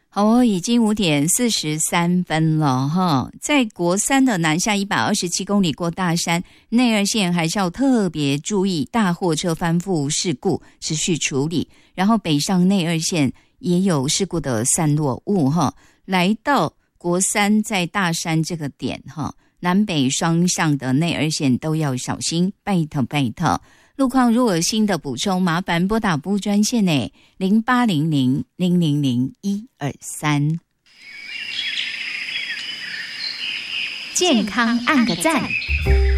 好哦，已经5:43了哈。在国三的南下127公里过大山，内二线还是要特别注意大货车翻覆事故持续处理。然后北上内二线也有事故的散落物哈。来到国三在大山这个点哈，南北双向的内二线都要小心，拜托拜托。路况如果有新的补充，麻烦拨打服务专线呢，0800-000-123。 健康按个赞。